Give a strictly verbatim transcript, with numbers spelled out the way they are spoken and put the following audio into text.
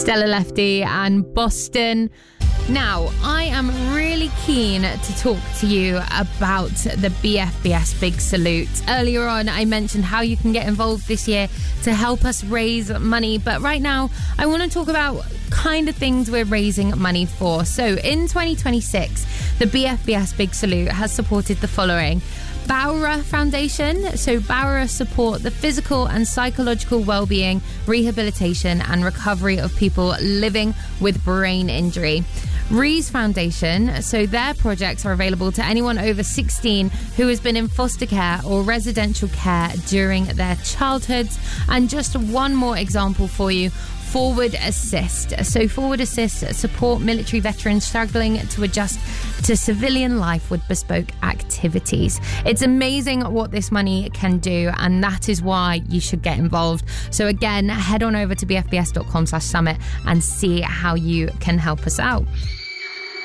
Stella Lefty and Boston. Now, I am really keen to talk to you about the B F B S Big Salute. Earlier on, I mentioned how you can get involved this year to help us raise money. But right now, I want to talk about kind of things we're raising money for. So in twenty twenty-six, the B F B S Big Salute has supported the following. Bowra Foundation. So Bowra support the physical and psychological well-being, rehabilitation and recovery of people living with brain injury. Rees Foundation, so their projects are available to anyone over sixteen who has been in foster care or residential care during their childhoods. And just one more example for you. Forward Assist. So Forward Assist support military veterans struggling to adjust to civilian life with bespoke activities. It's amazing what this money can do, and that is why you should get involved. So again, head on over to b f b s dot com slash summit and see how you can help us out.